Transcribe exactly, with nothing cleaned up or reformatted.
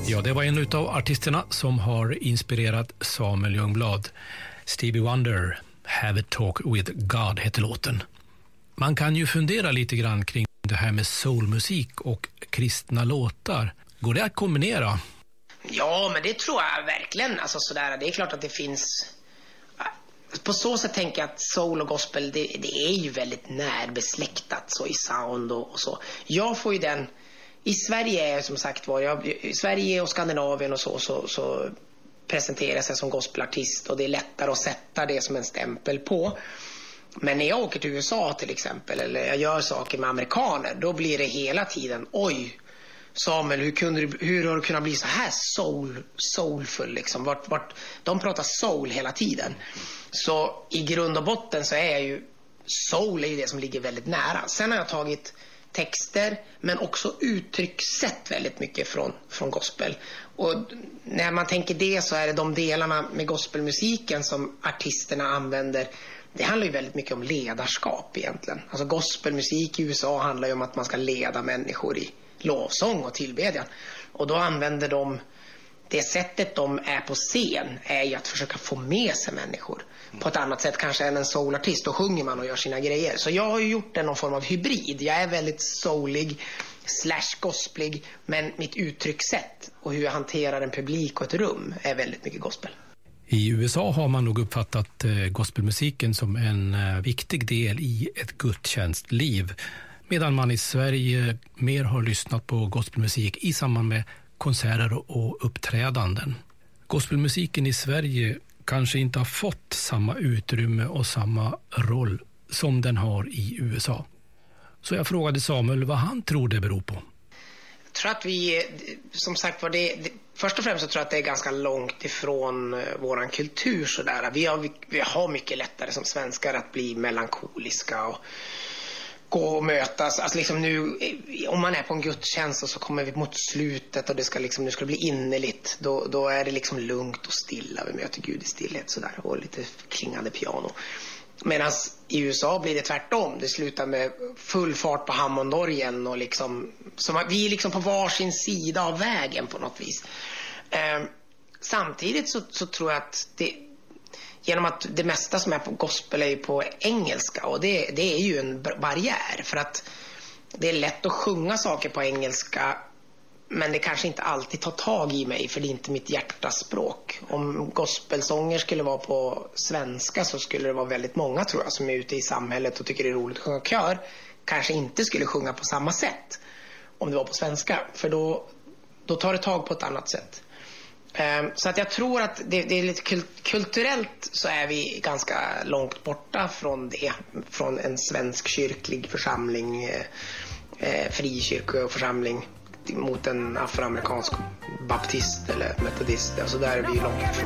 Ja, det var en av artisterna som har inspirerat Samuel Ljungblad. Stevie Wonder, Have a Talk with God heter låten. Man kan ju fundera lite grann kring det här med soulmusik och kristna låtar. Går det att kombinera? Ja, men det tror jag verkligen. Alltså, sådär, det är klart att det finns... På så sätt tänker jag att soul och gospel, det, det är ju väldigt närbesläktat så i sound och, och så. Jag får ju den... I Sverige är som sagt var, jag, i Sverige och Skandinavien och så, så, så presenterar sig som gospelartist och det är lättare att sätta det som en stämpel på. Men när jag åker till U S A till exempel, eller jag gör saker med amerikaner, då blir det hela tiden, oj Samuel, hur, kunde du, hur har du kunnat bli så här soul, soulful liksom? Vart, vart, de pratar soul hela tiden. Så i grund och botten så är jag ju, soul är ju det som ligger väldigt nära. Sen har jag tagit texter men också uttryckssätt väldigt mycket från, från gospel. Och när man tänker det så är det de delarna med gospelmusiken som artisterna använder. Det handlar ju väldigt mycket om ledarskap egentligen. Alltså gospelmusik i U S A handlar ju om att man ska leda människor i lovsång och tillbedjan. Och då använder de, det sättet de är på scen är ju att försöka få med sig människor. På ett annat sätt kanske än en soulartist. Då sjunger man och gör sina grejer. Så jag har ju gjort en någon form av hybrid. Jag är väldigt soulig slash gospelig. Men mitt uttryckssätt och hur jag hanterar en publik och ett rum är väldigt mycket gospel. I U S A har man nog uppfattat gospelmusiken som en viktig del i ett gudstjänstliv. Medan man i Sverige mer har lyssnat på gospelmusik i samband med konserter och uppträdanden. Gospelmusiken i Sverige kanske inte har fått samma utrymme och samma roll som den har i U S A. Så jag frågade Samuel vad han tror det beror på. Jag tror att vi, som sagt var det, det först och främst så tror jag att det är ganska långt ifrån uh, våran kultur sådär. Vi har, vi, vi har mycket lättare som svenskar att bli melankoliska och gå och mötas. Alltså liksom nu, om man är på en gudstjänst och så kommer vi mot slutet och det ska liksom, nu ska det bli innerligt, då, då är det liksom lugnt och stilla. Vi möter Gud i stillhet sådär och lite klingande piano. Medan i U S A blir det tvärtom. Det slutar med full fart på Hammondorgeln och liksom, så vi är liksom på varsin sida av vägen på något vis. Eh, samtidigt så, så tror jag att det, genom att det mesta som är på gospel är ju på engelska och det, det är ju en barriär för att det är lätt att sjunga saker på engelska men det kanske inte alltid tar tag i mig för det är inte mitt hjärtaspråk. Om gospelsånger skulle vara på svenska så skulle det vara väldigt många tror jag som är ute i samhället och tycker det är roligt att sjunga kör kanske inte skulle sjunga på samma sätt om det var på svenska för då, då tar det tag på ett annat sätt. Så att jag tror att det, det är lite kulturellt så är vi ganska långt borta från det. Från en svensk kyrklig församling, eh, frikyrkoförsamling mot en afroamerikansk baptist eller metodist. Alltså där är vi långt ifrån.